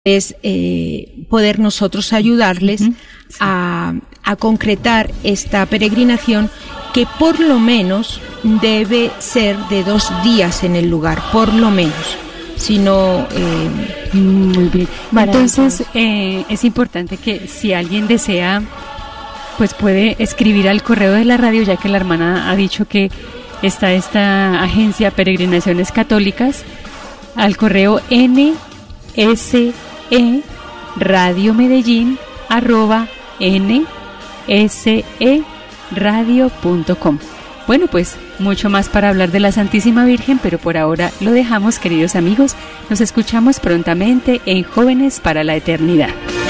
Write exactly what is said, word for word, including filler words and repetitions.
es eh, poder nosotros ayudarles uh-huh. sí. a, a concretar esta peregrinación, que por lo menos debe ser de dos días en el lugar, por lo menos. Si no, eh, muy bien. Entonces eh, es importante que si alguien desea, pues puede escribir al correo de la radio, ya que la hermana ha dicho que está esta agencia Peregrinaciones Católicas, al correo N S E Radio Medellín arroba N S E radio punto com. Bueno, pues mucho más para hablar de la Santísima Virgen, pero por ahora lo dejamos, queridos amigos. Nos escuchamos prontamente en Jóvenes para la Eternidad.